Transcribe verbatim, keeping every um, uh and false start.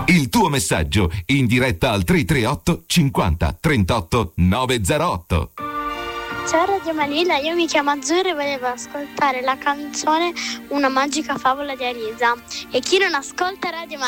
Il tuo messaggio in diretta al tre tre otto cinquanta trentotto novecentotto. Ciao Radio Manila, io mi chiamo Azzurra e volevo ascoltare la canzone Una magica favola di Arisa. E chi non ascolta Radio Manila